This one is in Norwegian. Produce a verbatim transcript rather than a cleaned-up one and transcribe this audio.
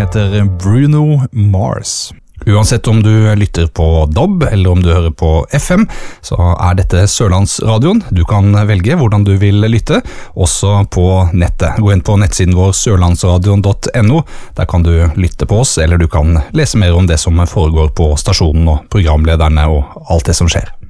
heter Bruno Mars. Uansett om du lytter på D A B eller om du hører på F M, så er dette Sørlandsradioen. Du kan velge hvordan du vil lytte, også på nettet. Gå inn på nettsiden vår sørlandsradion punktum no. Der kan du lytte på oss, eller du kan lese mer om det som foregår på stasjonen og programlederne og alt det som skjer.